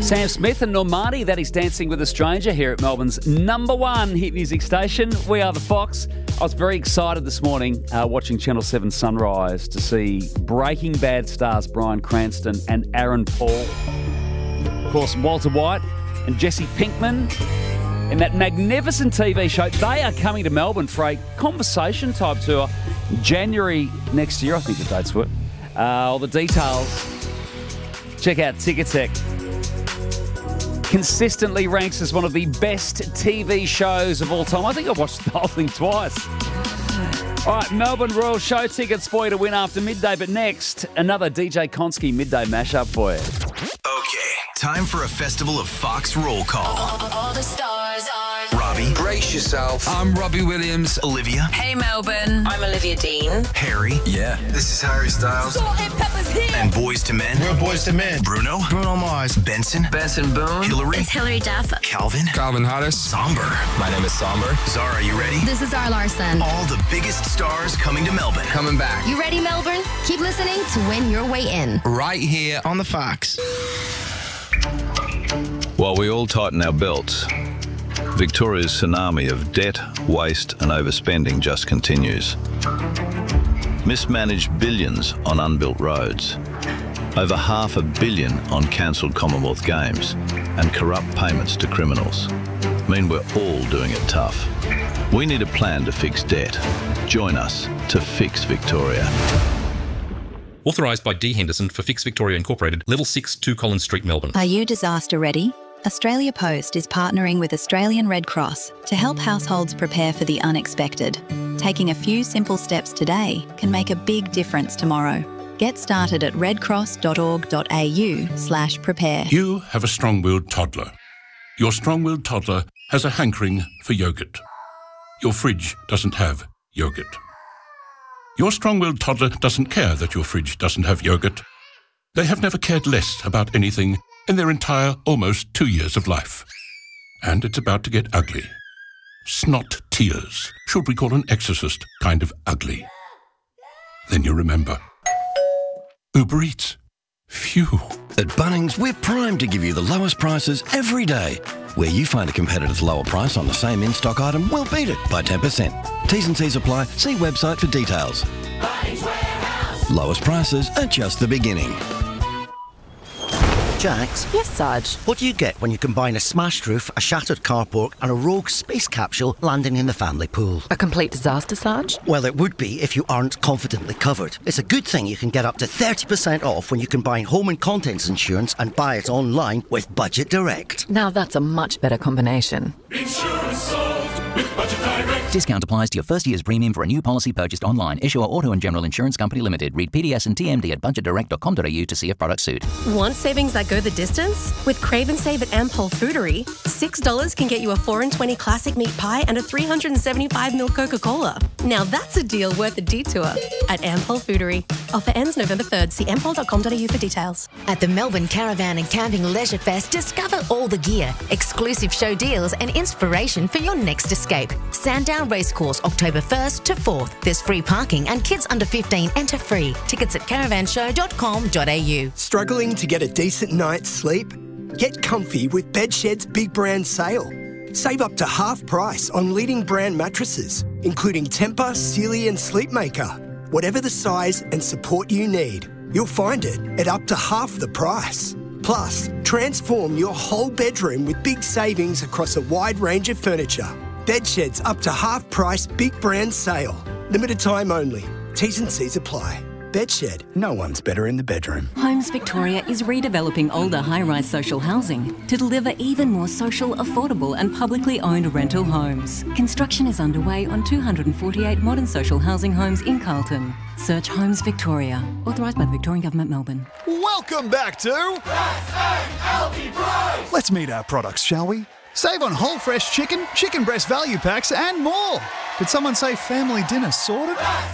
Sam Smith and Normani, that is Dancing with a Stranger here at Melbourne's #1 hit music station. We are the Fox. I was very excited this morning watching Channel 7 Sunrise to see Breaking Bad stars Bryan Cranston and Aaron Paul. Of course, Walter White and Jesse Pinkman in that magnificent TV show. They are coming to Melbourne for a conversation type tour January next year, I think the dates were. All the details, check out Ticketek. Consistently ranks as one of the best TV shows of all time. I think I watched the whole thing twice. All right, Melbourne Royal Show tickets for you to win after midday, but next, another DJ Konski midday mashup for you. Okay, time for a festival of Fox roll call. All the stars are... Robbie. Brace yourself. I'm Robbie Williams. Olivia. Hey, Melbourne. I'm Olivia Dean. Harry. Yeah. This is Harry Styles. Salt and Pepper's here. And Boys to Men. We're Boys to Men. Bruno. Bruno Mars. Benson. Benson Boone. Hillary. It's Hillary Duff. Calvin. Calvin Harris. Somber. My name is Somber. Zara, you ready? This is Zara Larson. All the biggest stars coming to Melbourne. Coming back. You ready, Melbourne? Keep listening to win your way in. Right here on the Fox. While we all tighten our belts, Victoria's tsunami of debt, waste and overspending just continues. Mismanaged billions on unbuilt roads, over $500 million on cancelled Commonwealth Games, and corrupt payments to criminals mean we're all doing it tough. We need a plan to fix debt. Join us to fix Victoria. Authorised by D. Henderson for Fix Victoria Incorporated, Level 6, 2 Collins Street, Melbourne. Are you disaster ready? Australia Post is partnering with Australian Red Cross to help households prepare for the unexpected. Taking a few simple steps today can make a big difference tomorrow. Get started at redcross.org.au/prepare. You have a strong-willed toddler. Your strong-willed toddler has a hankering for yogurt. Your fridge doesn't have yogurt. Your strong-willed toddler doesn't care that your fridge doesn't have yogurt. They have never cared less about anything in their entire almost 2 years of life. And it's about to get ugly. Snot tears. Should we call an exorcist kind of ugly? Then you remember. Uber Eats. Phew. At Bunnings, we're primed to give you the lowest prices every day. Where you find a competitor's lower price on the same in-stock item, we'll beat it by 10%. T's and C's apply. See website for details. Bunnings Warehouse. Lowest prices are just the beginning. Jax? Yes, Sarge. What do you get when you combine a smashed roof, a shattered carport and a rogue space capsule landing in the family pool? A complete disaster, Sarge? Well, it would be if you aren't confidently covered. It's a good thing you can get up to 30% off when you combine home and contents insurance and buy it online with Budget Direct. Now that's a much better combination. Insurance solved with Budget Direct. Discount applies to your first year's premium for a new policy purchased online. Issuer Auto and General Insurance Company Limited. Read PDS and TMD at budgetdirect.com.au to see if products suit. Want savings that go the distance? With Crave and Save at Ampol Foodery, $6 can get you a 4 and 20 classic meat pie and a 375ml Coca-Cola. Now that's a deal worth a detour at Ampol Foodery. Offer ends November 3rd. See ampol.com.au for details. At the Melbourne Caravan and Camping Leisure Fest, discover all the gear, exclusive show deals and inspiration for your next escape. Sandown Racecourse, October 1st to 4th. There's free parking and kids under 15 enter free. Tickets at caravanshow.com.au. Struggling to get a decent night's sleep? Get comfy with Bedshed's Big Brand Sale. Save up to half price on leading brand mattresses, including Tempur, Sealy and Sleepmaker. Whatever the size and support you need, you'll find it at up to half the price. Plus, transform your whole bedroom with big savings across a wide range of furniture. Bedshed's up to half price Big Brand Sale. Limited time only. T's and C's apply. Bedshed, no one's better in the bedroom. Homes Victoria is redeveloping older high-rise social housing to deliver even more social, affordable and publicly owned rental homes. Construction is underway on 248 modern social housing homes in Carlton. Search Homes Victoria. Authorised by the Victorian Government, Melbourne. Welcome back to... Healthy Price! Let's meet our products, shall we? Save on whole fresh chicken, chicken breast value packs and more. Did someone say family dinner sorted?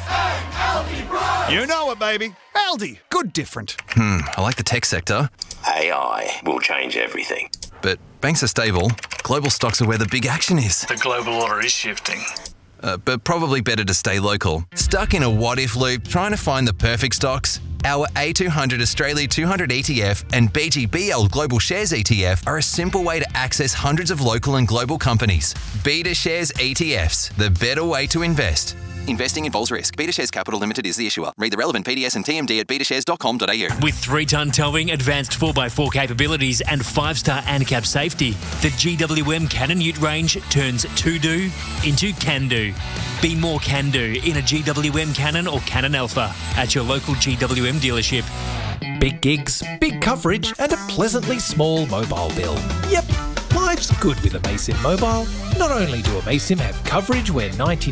You know it, baby. Aldi. Good different. I like the tech sector. AI will change everything. But banks are stable. Global stocks are where the big action is. The global order is shifting. But probably better to stay local. Stuck in a what-if loop trying to find the perfect stocks? Our A200 Australia 200 ETF and BGBL Global Shares ETF are a simple way to access hundreds of local and global companies. Beta Shares ETFs, the better way to invest. Investing involves risk. Beta Shares Capital Limited is the issuer. Read the relevant PDS and TMD at betashares.com.au. With 3-ton towing, advanced 4x4 capabilities and 5-star ANCAP safety, the GWM Cannon Ute range turns to-do into can-do. Be more can-do in a GWM Cannon or Cannon Alpha at your local GWM dealership. Big gigs, big coverage and a pleasantly small mobile bill. Yep. Life's good with Amaysim Mobile. Not only do Amaysim have coverage where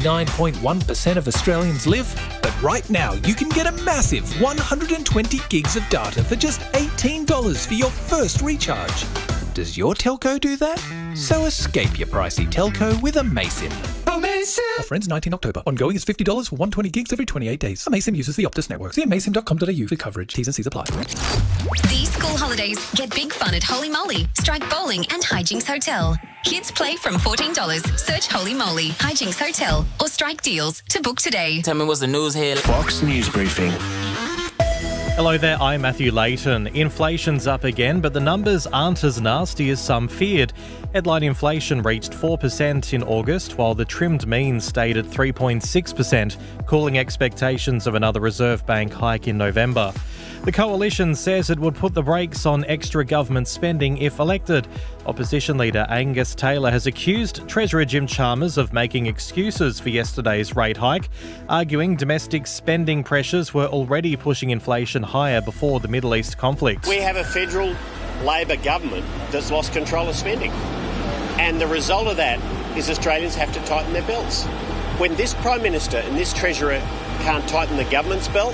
99.1% of Australians live, but right now you can get a massive 120 gigs of data for just $18 for your first recharge. Does your telco do that? So escape your pricey telco with Amaysim. Amaysim! Offer ends 19 October. Ongoing is $50 for 120 gigs every 28 days. Amaysim uses the Optus network. See amaysim.com.au for coverage. T's and C's apply. These school holidays, get big fun at Holy Moly, Strike Bowling and Hijinks Hotel. Kids play from $14. Search Holy Moly, Hijinks Hotel or Strike Deals to book today. Tell me what's the news here. Fox News Briefing. Hello there, I'm Matthew Layton. Inflation's up again, but the numbers aren't as nasty as some feared. Headline inflation reached 4% in August, while the trimmed mean stayed at 3.6%, cooling expectations of another Reserve Bank hike in November. The Coalition says it would put the brakes on extra government spending if elected. Opposition leader Angus Taylor has accused Treasurer Jim Chalmers of making excuses for yesterday's rate hike, arguing domestic spending pressures were already pushing inflation higher before the Middle East conflict. We have a federal Labor government that's lost control of spending. And the result of that is Australians have to tighten their belts. When this Prime Minister and this Treasurer can't tighten the government's belt,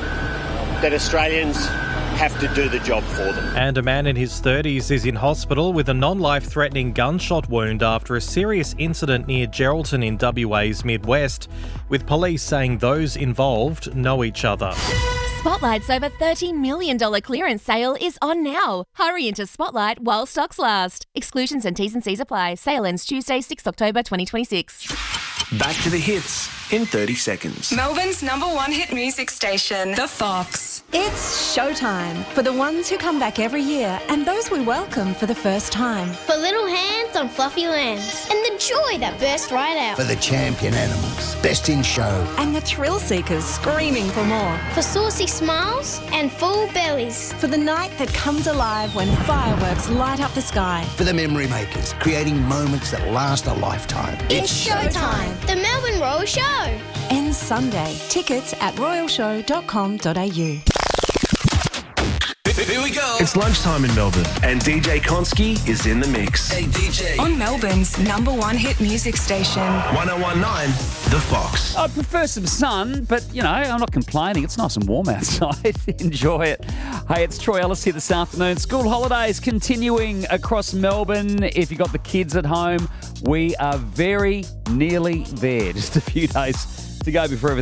that Australians have to do the job for them. And a man in his 30s is in hospital with a non-life-threatening gunshot wound after a serious incident near Geraldton in WA's Midwest, with police saying those involved know each other. Spotlight's over $30 million clearance sale is on now. Hurry into Spotlight while stocks last. Exclusions and T's and C's apply. Sale ends Tuesday, 6 October 2026. Back to the hits in 30 seconds. Melbourne's #1 hit music station, The Fox. It's showtime for the ones who come back every year and those we welcome for the first time. For little hands on fluffy lambs and the joy that burst right out. For the champion animals, best in show. And the thrill seekers screaming for more. For saucy smiles and full bellies. For the night that comes alive when fireworks light up the sky. For the memory makers, creating moments that last a lifetime. It's showtime. The Melbourne Royal Show. Ends Sunday. Tickets at royalshow.com.au. Here we go. It's lunchtime in Melbourne, and DJ Konski is in the mix. Hey, DJ. On Melbourne's #1 hit music station. 1019, The Fox. I prefer some sun, but, you know, I'm not complaining. It's nice and warm outside. Enjoy it. Hey, it's Troy Ellis here this afternoon. School holidays continuing across Melbourne. If you've got the kids at home, we are very nearly there. Just a few days to go before everything